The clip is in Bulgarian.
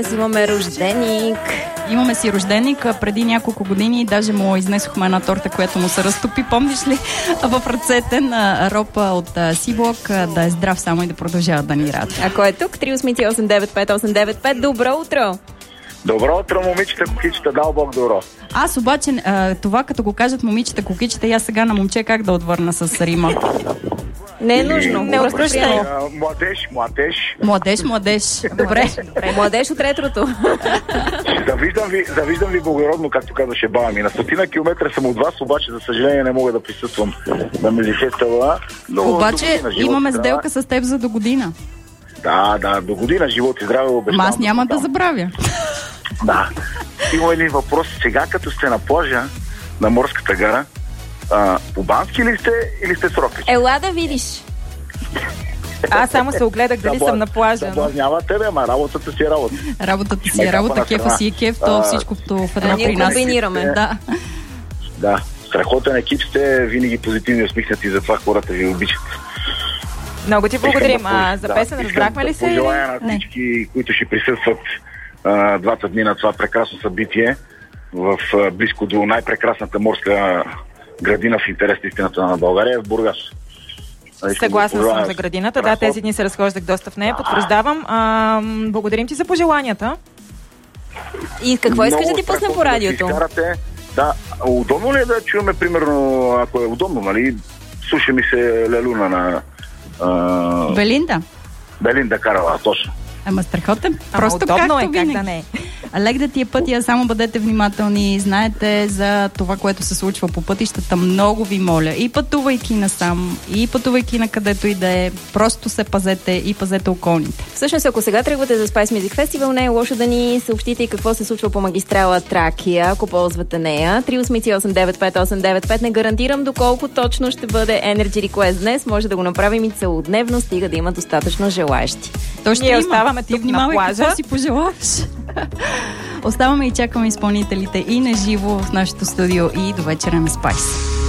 Имаме рожденик. Имаме си рожденик. Преди няколко години даже му изнесохме една торта, която му се разтопи. Помниш ли? В ръцете на Ропа от Сиблок. Да е здрав само и да продължава да ни радва. Ако е тук, 388-95895. Добро утро! Добро утро, момичета, кукичета, дал Бог добро. Аз обаче, това като го кажат момичета, кукичета, я сега на момче как да отвърна с Рима? Не е нужно. Не отвръщай. Младеж. Добре. Младеж от ретрото. Завиждам ви благородно, както казваше баба ми. На 100 километра съм от вас, обаче за съжаление не мога да присъствам на Мелисетала. Обаче имаме сделка с теб за до година. Да, до година живот и здраве обещавам. Аз няма да забравя. Да. Има един въпрос. Сега като сте на плажа, на Морската гара, по-бански ли сте или сте сроки? Ела да видиш. Аз само се огледах дали съм на плажа. Съблазнява тебе, ама работата си е работа. Работата си е работа, кефа си е кеф, то всичкото в едно при нас. Комбинираме. Да. Страхотен екип сте, винаги позитивни, усмихнати, затова хората ви обичат. Много ти благодарим. За песен разбрахме ли се? Пожелая на всички, които ще присъстват двата дни на това прекрасно събитие в близко до най-прекрасната морска градина в интерес на истината на България, в Бургас. Съгласна съм за градината. Да, тези дни се разхождах доста в нея. Потвърждавам. Благодарим ти за пожеланията. И какво искаш да ти пуснем по радиото? Да, удобно ли е да чуваме, примерно, ако е удобно, нали? Слуша ми се Лелуна на... Белинда Карава, точно. Ама страхотен. Просто както винаги. Как да не. Лек да ти е пътя, само бъдете внимателни. Знаете за това, което се случва по пътищата. Много ви моля. И пътувайки насам, и пътувайки на където и да е. Просто се пазете и пазете околните. Всъщност, ако сега тръгвате за Spice Music Festival, не е лошо да ни съобщите и какво се случва по магистрала Тракия, ако ползвате нея. 388-95895. Не гарантирам доколко точно ще бъде Energy Request днес. Може да го направим и целодневно, стига да има достатъчно желаещи. То ще оставаме тук на плажа. Какво си пожелаваш? Оставаме и чакаме изпълнителите и на живо в нашото студио и до вечера на Spice.